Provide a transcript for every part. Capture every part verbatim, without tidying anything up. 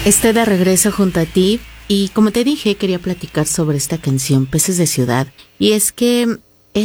Estoy de regreso junto a ti y como te dije quería platicar sobre esta canción Peces de Ciudad, y es que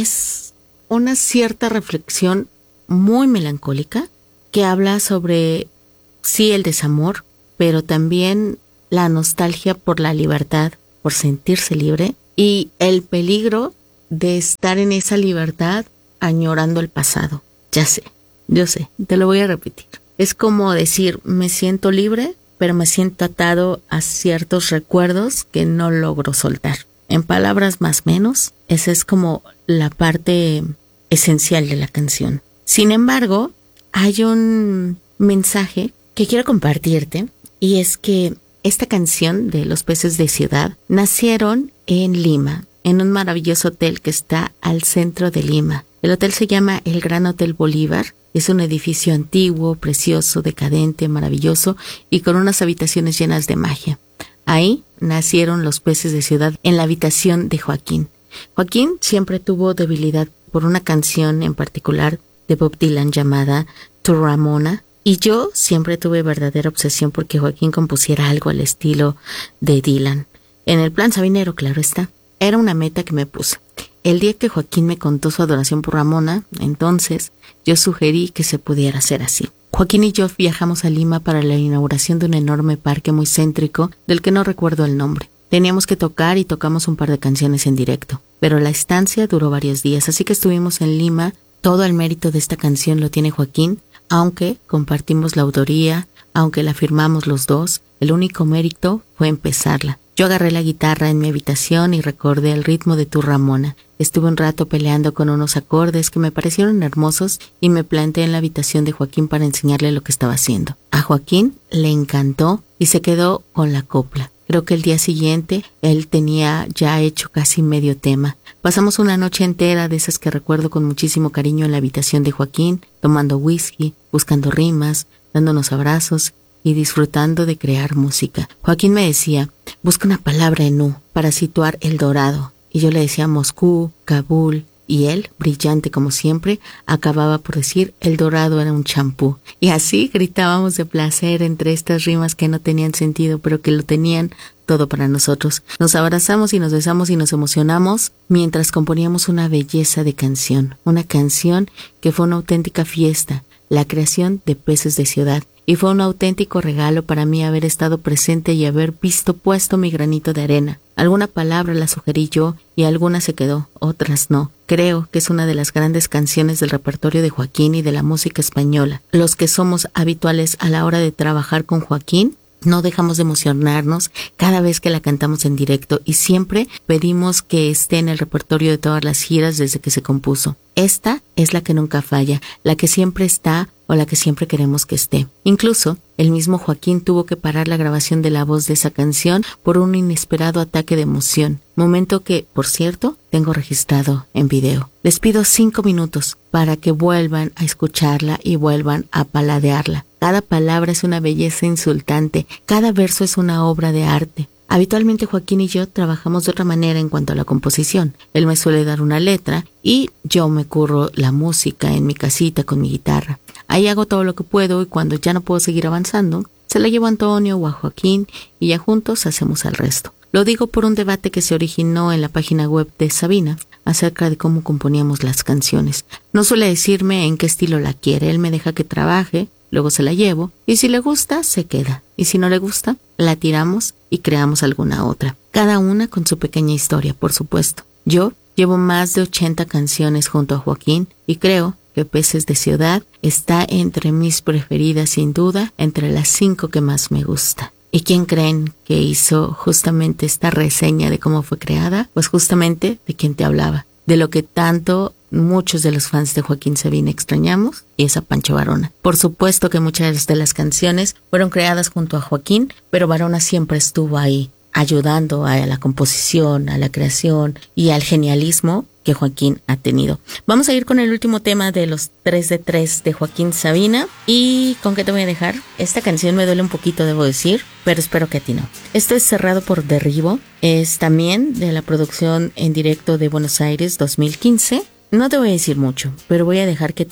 es una cierta reflexión muy melancólica que habla sobre sí el desamor, pero también la nostalgia por la libertad, por sentirse libre y el peligro de estar en esa libertad añorando el pasado. Ya sé, yo sé, te lo voy a repetir. Es como decir, me siento libre, pero me siento atado a ciertos recuerdos que no logro soltar. En palabras más o menos, esa es como la parte esencial de la canción. Sin embargo, hay un mensaje que quiero compartirte, y es que esta canción de Los Peces de Ciudad nacieron en Lima, en un maravilloso hotel que está al centro de Lima. El hotel se llama el Gran Hotel Bolívar. Es un edificio antiguo, precioso, decadente, maravilloso y con unas habitaciones llenas de magia. Ahí nacieron Los Peces de Ciudad, en la habitación de Joaquín. Joaquín siempre tuvo debilidad por una canción en particular de Bob Dylan llamada Tu Ramona, y yo siempre tuve verdadera obsesión porque Joaquín compusiera algo al estilo de Dylan. En el plan sabinero, claro está. Era una meta que me puse. El día que Joaquín me contó su adoración por Ramona, entonces yo sugerí que se pudiera hacer así. Joaquín y yo viajamos a Lima para la inauguración de un enorme parque muy céntrico del que no recuerdo el nombre. Teníamos que tocar y tocamos un par de canciones en directo, pero la estancia duró varios días, así que estuvimos en Lima. Todo el mérito de esta canción lo tiene Joaquín, aunque compartimos la autoría, aunque la firmamos los dos, el único mérito fue empezarla. Yo agarré la guitarra en mi habitación y recordé el ritmo de Tu Ramona. Estuve un rato peleando con unos acordes que me parecieron hermosos y me planté en la habitación de Joaquín para enseñarle lo que estaba haciendo. A Joaquín le encantó y se quedó con la copla. Creo que el día siguiente él tenía ya hecho casi medio tema. Pasamos una noche entera de esas que recuerdo con muchísimo cariño en la habitación de Joaquín, tomando whisky, buscando rimas, dándonos abrazos y disfrutando de crear música. Joaquín me decía, busca una palabra en U para situar El Dorado. Y yo le decía Moscú, Kabul, y él, brillante como siempre, acababa por decir El Dorado era un champú. Y así gritábamos de placer entre estas rimas que no tenían sentido, pero que lo tenían todo para nosotros. Nos abrazamos y nos besamos y nos emocionamos mientras componíamos una belleza de canción. Una canción que fue una auténtica fiesta, la creación de Peces de Ciudad. Y fue un auténtico regalo para mí haber estado presente y haber visto puesto mi granito de arena. Alguna palabra la sugerí yo y alguna se quedó, otras no. Creo que es una de las grandes canciones del repertorio de Joaquín y de la música española. Los que somos habituales a la hora de trabajar con Joaquín, no dejamos de emocionarnos cada vez que la cantamos en directo y siempre pedimos que esté en el repertorio de todas las giras desde que se compuso. Esta es la que nunca falla, la que siempre está o la que siempre queremos que esté. Incluso, el mismo Joaquín tuvo que parar la grabación de la voz de esa canción por un inesperado ataque de emoción, momento que, por cierto, tengo registrado en video. Les pido cinco minutos para que vuelvan a escucharla y vuelvan a paladearla. Cada palabra es una belleza insultante, cada verso es una obra de arte. Habitualmente Joaquín y yo trabajamos de otra manera en cuanto a la composición. Él me suele dar una letra y yo me curro la música en mi casita con mi guitarra. Ahí hago todo lo que puedo y cuando ya no puedo seguir avanzando, se la llevo a Antonio o a Joaquín y ya juntos hacemos el resto. Lo digo por un debate que se originó en la página web de Sabina acerca de cómo componíamos las canciones. No suele decirme en qué estilo la quiere, él me deja que trabaje, luego se la llevo y si le gusta, se queda. Y si no le gusta, la tiramos y creamos alguna otra. Cada una con su pequeña historia, por supuesto. Yo llevo más de ochenta canciones junto a Joaquín y creo que Peces de Ciudad está entre mis preferidas sin duda, entre las cinco que más me gusta. ¿Y quién creen que hizo justamente esta reseña de cómo fue creada? Pues justamente de quien te hablaba, de lo que tanto muchos de los fans de Joaquín Sabina extrañamos, y es a Pancho Varona. Por supuesto que muchas de las canciones fueron creadas junto a Joaquín, pero Varona siempre estuvo ahí, ayudando a la composición, a la creación y al genialismo que Joaquín ha tenido. Vamos a ir con el último tema de los tres de tres de Joaquín Sabina. ¿Y con qué te voy a dejar? Esta canción me duele un poquito, debo decir, pero espero que a ti no. Esto es Cerrado por Derribo. Es también de la producción en directo de Buenos Aires dos mil quince. No te voy a decir mucho, pero voy a dejar que tú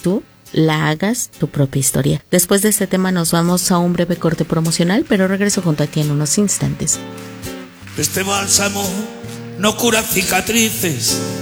la hagas tu propia historia. Después de este tema nos vamos a un breve corte promocional, pero regreso junto a ti en unos instantes. Este bálsamo no cura cicatrices,